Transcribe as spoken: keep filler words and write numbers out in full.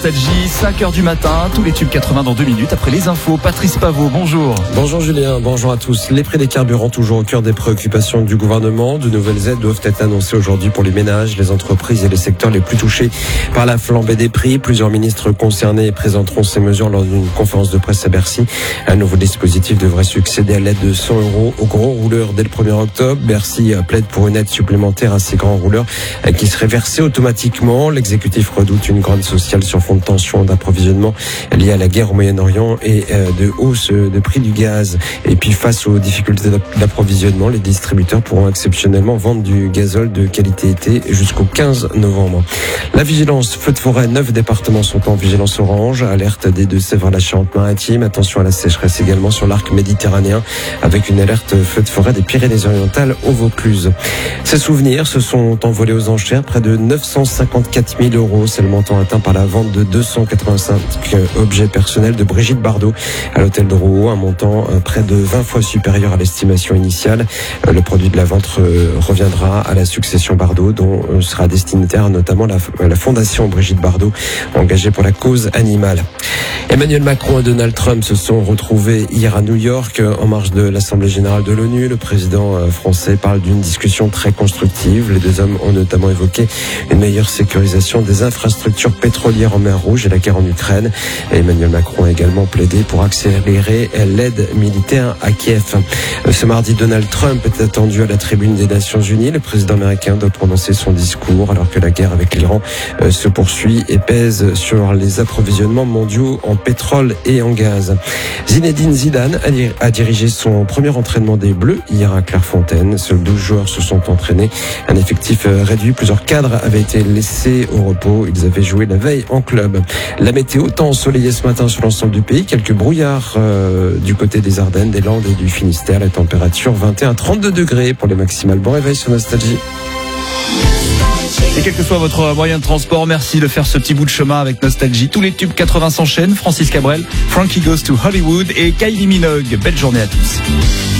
Nostalgie, cinq heures du matin, tous les tubes quatre-vingts dans deux minutes. Après les infos, Patrice Pavot, bonjour. Bonjour Julien, bonjour à tous. Les prix des carburants toujours au cœur des préoccupations du gouvernement. De nouvelles aides doivent être annoncées aujourd'hui pour les ménages, les entreprises et les secteurs les plus touchés par la flambée des prix. Plusieurs ministres concernés présenteront ces mesures lors d'une conférence de presse à Bercy. Un nouveau dispositif devrait succéder à l'aide de cent euros aux gros rouleurs dès le premier octobre. Bercy plaide pour une aide supplémentaire à ces grands rouleurs qui serait versée automatiquement. L'exécutif redoute une grande sociale sur fond de tension d'approvisionnement liée à la guerre au Moyen-Orient et de hausse de prix du gaz. Et puis face aux difficultés d'approvisionnement, les distributeurs pourront exceptionnellement vendre du gazole de qualité été jusqu'au quinze novembre. La vigilance feu de forêt, neuf départements sont en vigilance orange. Alerte des Deux-Sèvres à la Charente-Maritime. Attention à la sécheresse également sur l'arc méditerranéen avec une alerte feu de forêt des Pyrénées-Orientales au Vaucluse. Ces souvenirs se sont envolés aux enchères. Près de neuf cent cinquante-quatre mille euros. C'est le montant atteint par la vente de deux cent quatre-vingt-cinq objets personnels de Brigitte Bardot à l'hôtel de Rouault, un montant près de vingt fois supérieur à l'estimation initiale. Le produit de la vente reviendra à la succession Bardot, dont sera destinataire notamment la, la fondation Brigitte Bardot, engagée pour la cause animale. Emmanuel Macron et Donald Trump se sont retrouvés hier à New York en marge de l'Assemblée générale de l'ONU. Le président français parle d'une discussion très constructive. Les deux hommes ont notamment évoqué une meilleure sécurisation des infrastructures pétrolières en mer Rouge et la guerre en Ukraine. Emmanuel Macron a également plaidé pour accélérer l'aide militaire à Kiev. Ce mardi, Donald Trump est attendu à la tribune des Nations Unies. Le président américain doit prononcer son discours alors que la guerre avec l'Iran se poursuit et pèse sur les approvisionnements mondiaux en pétrole et en gaz. Zinedine Zidane a dirigé son premier entraînement des Bleus hier à Clairefontaine. Seuls douze joueurs se sont entraînés. Un effectif réduit. Plusieurs cadres avaient été laissés au repos. Ils avaient joué la veille en club. La météo, temps ensoleillé ce matin sur l'ensemble du pays. Quelques brouillards euh, du côté des Ardennes, des Landes et du Finistère. La température vingt et un à trente-deux degrés pour les maximales. Bon réveil sur Nostalgie. Et quel que soit votre moyen de transport, merci de faire ce petit bout de chemin avec Nostalgie. Tous les tubes quatre-vingts s'enchaînent. Francis Cabrel, Frankie Goes to Hollywood et Kylie Minogue. Belle journée à tous.